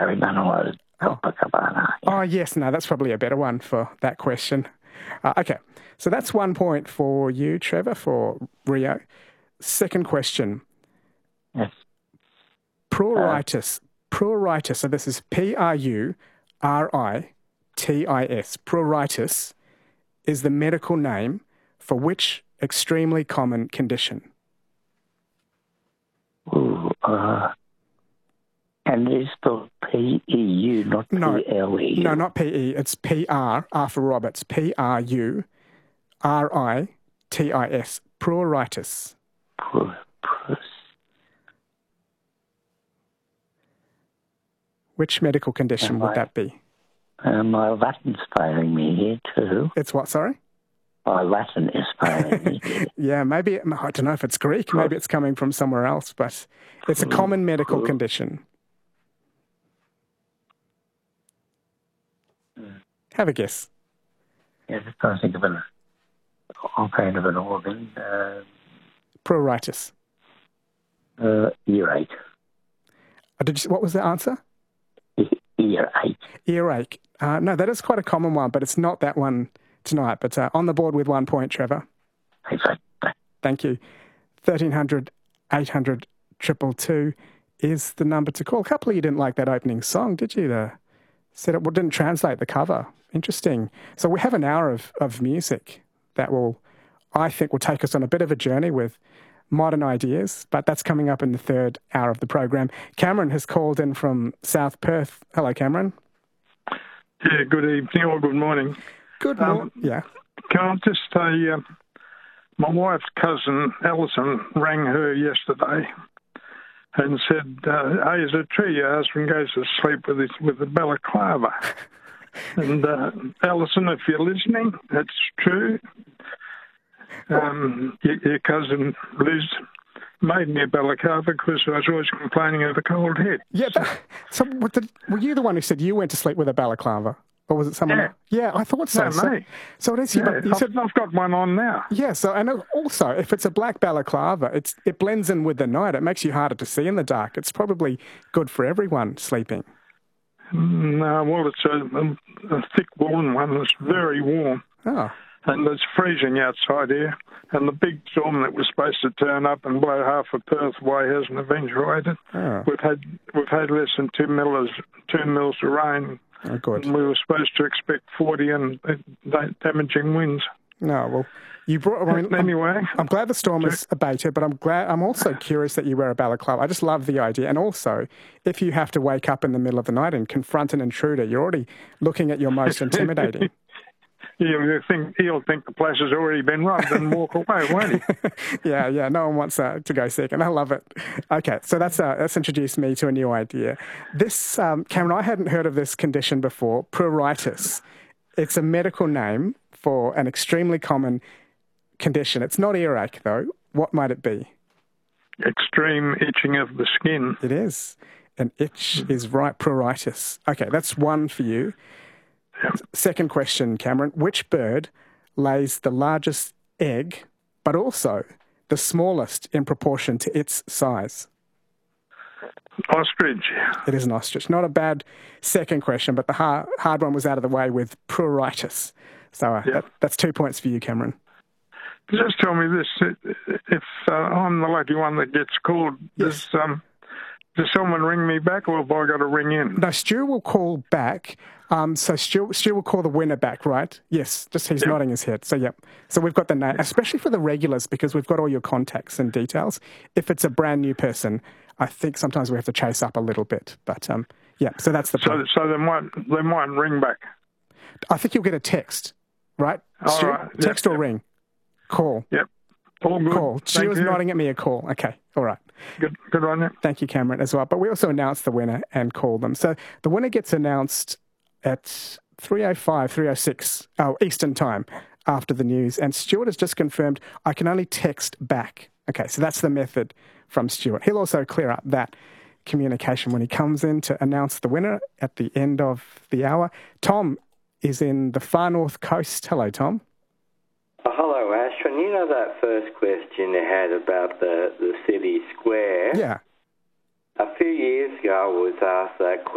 Marinello, Copacabana. Oh, yes. No, that's probably a better one for that question. Okay. So that's 1 point for you, Trevor, for Rio. Second question. Yes. Pruritus. Pruritus. So this is Pruritis. Pruritus is the medical name for which extremely common condition? Ooh, and it is spelled P-E-U, not P-L-E. No, not P-E. It's P-R, R for Roberts. P-R-U-R-I-T-I-S. Pruritus. Which medical condition would that be? My Latin's failing me here too. It's what, sorry? My Latin is failing me here. Yeah, maybe, I don't know if it's Greek, maybe it's coming from somewhere else, but it's a common medical condition. Have a guess. Yeah, just trying to think of an offhand of an organ. Pruritus. Earache. What was the answer? Earache. Earache. No, that is quite a common one, but it's not that one tonight. But on the board with 1 point, Trevor. Thank you. 1300 800 222 is the number to call. A couple of you didn't like that opening song, did you? Said it didn't translate the cover. Interesting. So we have an hour of music that I think will take us on a bit of a journey with modern ideas, but that's coming up in the third hour of the program. Cameron has called in from South Perth. Hello, Cameron. Yeah, good evening or good morning. Good morning. Yeah. Can I just say, my wife's cousin, Alison, rang her yesterday and said, hey, is it true your husband goes to sleep with a balaclava? And Alison, if you're listening, that's true. Your cousin Liz made me a balaclava because I was always complaining of a cold head. Yeah. So were you the one who said you went to sleep with a balaclava? Or was it someone else? Yeah, I thought so. No, mate. So it is. Yeah, I've got one on now. Yeah, so and also, if it's a black balaclava, it blends in with the night. It makes you harder to see in the dark. It's probably good for everyone sleeping. No, well, it's a thick woolen one. It's very warm. Oh. And it's freezing outside here. And the big storm that was supposed to turn up and blow half of Perth away hasn't eventuated. Oh. We've had less than 2 mils of rain. Oh, good. And we were supposed to expect 40 and damaging winds. No, well, you brought. Anyway, I'm glad the storm is abated, but I'm also curious that you wear a balaclava. I just love the idea, and also, if you have to wake up in the middle of the night and confront an intruder, you're already looking at your most intimidating. He'll think the place has already been robbed and walk away, won't he? Yeah. No one wants to go second. I love it. Okay, so that's introduced me to a new idea. This, Cameron, I hadn't heard of this condition before, pruritus. It's a medical name for an extremely common condition. It's not earache, though. What might it be? Extreme itching of the skin. It is. An itch is right, pruritus. Okay, that's one for you. Yep. Second question, Cameron. Which bird lays the largest egg, but also the smallest in proportion to its size? Ostrich. It is an ostrich. Not a bad second question, but the hard one was out of the way with pruritus. So that's 2 points for you, Cameron. Just tell me this. If I'm the lucky one that gets called, yes. Does someone ring me back or have I got to ring in? No, Stu will call back. So Stu will call the winner back, right? Yes, just he's nodding his head. So, yep. So we've got the name, especially for the regulars, because we've got all your contacts and details. If it's a brand new person, I think sometimes we have to chase up a little bit. But, so that's the point. So they might ring back. I think you'll get a text, right? Stu? Right. Text or ring? Call. Yep. All good. Call. Stu was nodding at me a call. Okay. All right. Good on you. Thank you, Cameron, as well. But we also announced the winner and call them. So the winner gets announced at 3:05, 3:06 Eastern time after the news. And Stuart has just confirmed I can only text back. Okay, so that's the method from Stuart. He'll also clear up that communication when he comes in to announce the winner at the end of the hour. Tom is in the far north coast. Hello, Tom. Hello, Ashwin. You know that first question you had about the city square? Yeah. A few years ago I was asked that question.